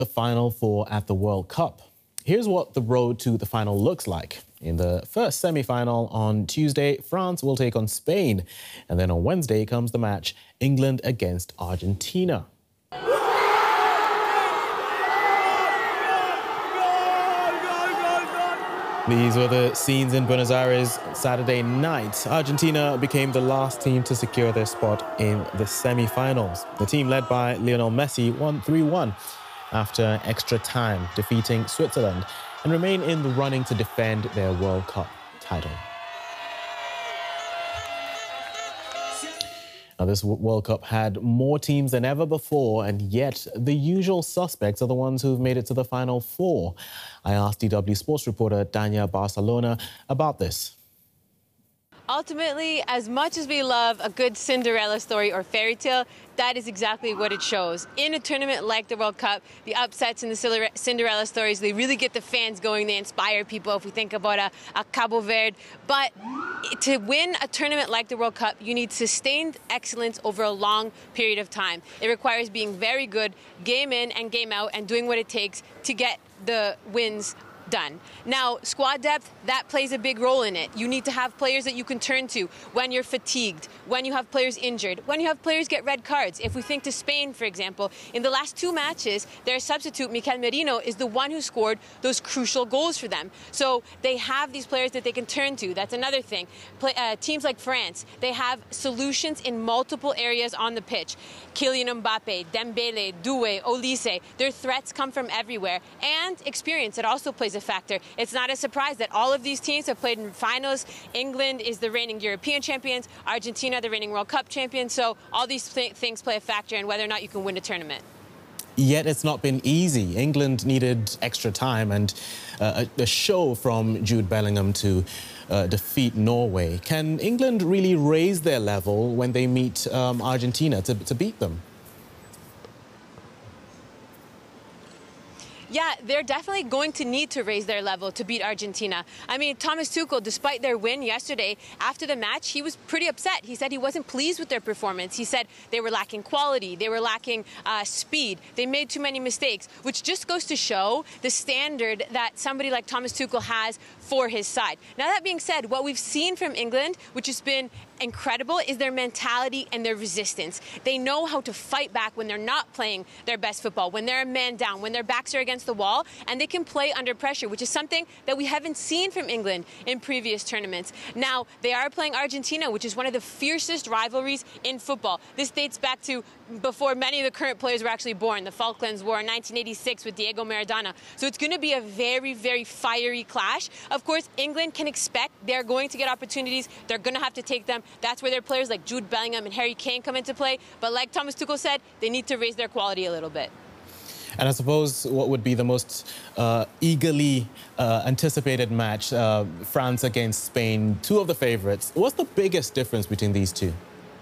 The Final Four at the World Cup. Here's what the road to the final looks like. In the first semi-final on Tuesday, France will take on Spain. And then on Wednesday comes the match, England against Argentina. These were the scenes in Buenos Aires Saturday night. Argentina became the last team to secure their spot in the semi-finals. The team led by Lionel Messi won 3-1 after extra time, defeating Switzerland, and remain in the running to defend their World Cup title. Now, this World Cup had more teams than ever before, and yet the usual suspects are the ones who've made it to the Final Four. I asked DW Sports reporter Dania Barcelona about this. Ultimately, as much as we love a good Cinderella story or fairy tale, that is exactly what it shows. In a tournament like the World Cup, the upsets and the Cinderella stories, they really get the fans going. They inspire people if we think about a Cabo Verde. But to win a tournament like the World Cup, you need sustained excellence over a long period of time. It requires being very good, game in and game out, and doing what it takes to get the wins done. Now, squad depth, that plays a big role in it. You need to have players that you can turn to when you're fatigued, when you have players injured, when you have players get red cards. If we think to Spain, for example, in the last two matches, their substitute, Mikel Merino, is the one who scored those crucial goals for them. So they have these players that they can turn to. That's another thing. Teams like France, they have solutions in multiple areas on the pitch. Kylian Mbappe, Dembele, Doué, Olise, their threats come from everywhere. And experience, it also plays a factor. It's not a surprise that all of these teams have played in finals. England is the reigning European champions, Argentina the reigning World Cup champions. So all these things play a factor in whether or not you can win a tournament. Yet it's not been easy. England needed extra time and a show from Jude Bellingham to defeat Norway. Can England really raise their level when they meet Argentina to beat them? Yeah, they're definitely going to need to raise their level to beat Argentina. I mean, Thomas Tuchel, despite their win yesterday, after the match, he was pretty upset. He said he wasn't pleased with their performance. He said they were lacking quality, they were lacking speed, they made too many mistakes, which just goes to show the standard that somebody like Thomas Tuchel has for his side. Now, that being said, what we've seen from England, which has been incredible, is their mentality and their resistance. They know how to fight back when they're not playing their best football, when they're a man down, when their backs are against the wall, and they can play under pressure, which is something that we haven't seen from England in previous tournaments. Now, they are playing Argentina, which is one of the fiercest rivalries in football. This dates back to before many of the current players were actually born, the Falklands War in 1986 with Diego Maradona. So it's going to be a very, very fiery clash. Of course, England can expect they're going to get opportunities. They're going to have to take them. That's where their players like Jude Bellingham and Harry Kane come into play. But like Thomas Tuchel said, they need to raise their quality a little bit. And I suppose what would be the most eagerly anticipated match, France against Spain, two of the favorites. What's the biggest difference between these two?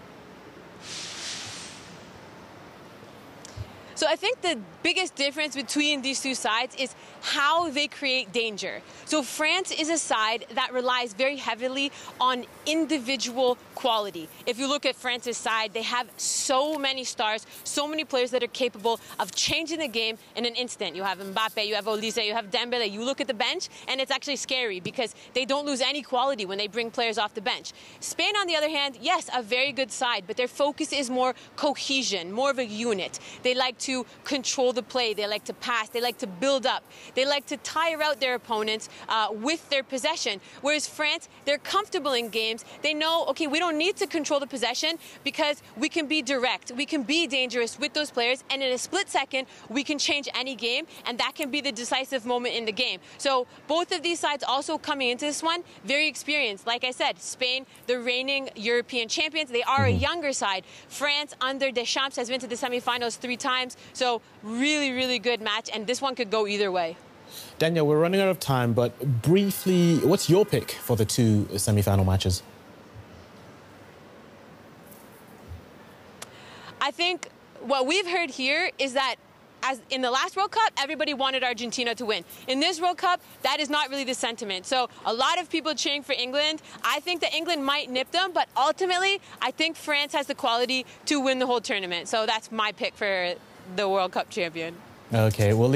So I think the biggest difference between these two sides is how they create danger. So France is a side that relies very heavily on individual quality. If you look at France's side, they have so many stars, so many players that are capable of changing the game in an instant. You have Mbappe, you have Olise, you have Dembele. You look at the bench, and it's actually scary because they don't lose any quality when they bring players off the bench. Spain, on the other hand, yes, a very good side, but their focus is more cohesion, more of a unit. They like to control the play. They like to pass. They like to build up. They like to tire out their opponents with their possession. Whereas France, they're comfortable in games. They know, okay, we don't need to control the possession because we can be direct. We can be dangerous with those players. And in a split second, we can change any game. And that can be the decisive moment in the game. So both of these sides also coming into this one, very experienced. Like I said, Spain, the reigning European champions. They are a younger side. France, under Deschamps, has been to the semifinals 3 times. So really, really good match, and this one could go either way. Daniel, we're running out of time, but briefly, what's your pick for the two semi-final matches? I think what we've heard here is that as in the last World Cup, everybody wanted Argentina to win. In this World Cup, that is not really the sentiment. So a lot of people cheering for England. I think that England might nip them, but ultimately, I think France has the quality to win the whole tournament. So that's my pick for the World Cup champion. Okay, we'll leave